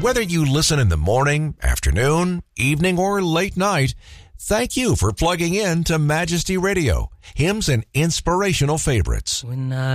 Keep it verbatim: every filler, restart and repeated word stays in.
Whether you listen in the morning, afternoon, evening, or late night, thank you for plugging in to Majesty Radio, hymns and inspirational favorites. When I